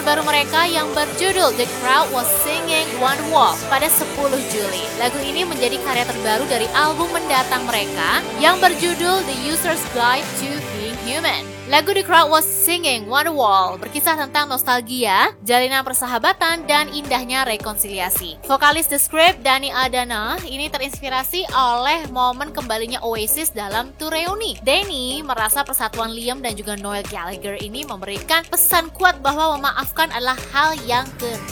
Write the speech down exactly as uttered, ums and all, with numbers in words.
terbaru mereka yang berjudul The Crowd Was Singing Wonderwall pada sepuluh Juli. Lagu ini menjadi karya terbaru dari album mendatang mereka yang berjudul The User's Guide to Being Human. Lagu The Crowd Was Singing Wonderwall berkisah tentang nostalgia, jalinan persahabatan, dan indahnya rekonsiliasi. Vokalis The Script, Dani Adana, ini terinspirasi oleh momen kembalinya Oasis dalam tour reuni. Dani merasa persatuan Liam dan juga Noel Gallagher ini memberikan pesan kuat bahwa memaafkan adalah hal yang